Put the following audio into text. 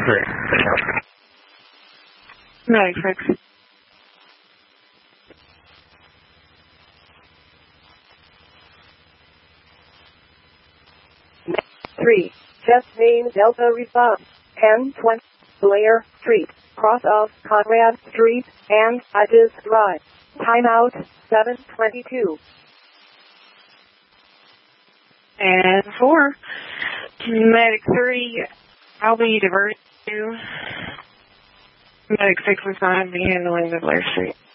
3. Medic 6. Three. Chest main Delta response. 1020 Blair Street, cross of Conrad Street and Idis Drive. Timeout 7:22. And 4. Medic 3, I'll be diverted to. Medic 6 is not be handling the Blair Street.